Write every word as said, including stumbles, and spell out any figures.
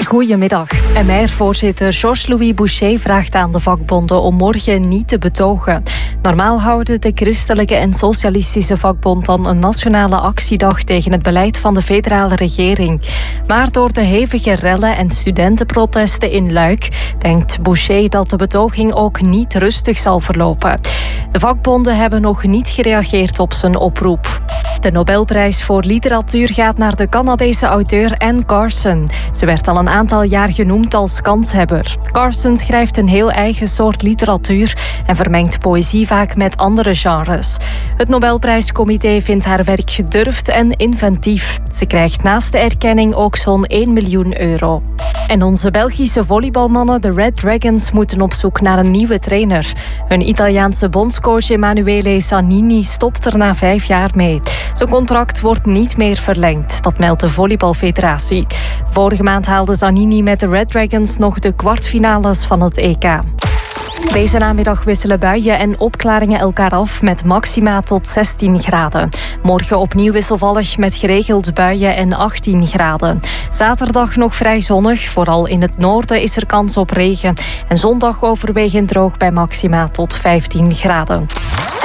Goedemiddag. M R-voorzitter Georges-Louis Boucher vraagt aan de vakbonden om morgen niet te betogen. Normaal houden de christelijke en socialistische vakbond dan een nationale actiedag tegen het beleid van de federale regering. Maar door de hevige rellen en studentenprotesten in Luik denkt Boucher dat de betoging ook niet rustig zal verlopen. De vakbonden hebben nog niet gereageerd op zijn oproep. De Nobelprijs voor literatuur gaat naar de Canadese auteur Anne Carson. Ze werd al een aantal jaar genoemd als kanshebber. Carson schrijft een heel eigen soort literatuur en vermengt poëzie vaak met andere genres. Het Nobelprijscomité vindt haar werk gedurfd en inventief. Ze krijgt naast de erkenning ook zo'n één miljoen euro. En onze Belgische volleybalmannen, de Red Dragons, moeten op zoek naar een nieuwe trainer. Hun Italiaanse bondscoach Emanuele Zanini stopt er na vijf jaar mee. Zijn contract wordt niet meer verlengd, dat meldt de volleybalfederatie. Vorige maand haalde Zanini met de Red Dragons nog de kwartfinales van het E K. Deze namiddag wisselen buien en opklaringen elkaar af met maxima tot zestien graden. Morgen opnieuw wisselvallig met geregeld buien en achttien graden. Zaterdag nog vrij zonnig, vooral in het noorden is er kans op regen. En zondag overwegend droog bij maxima tot vijftien graden.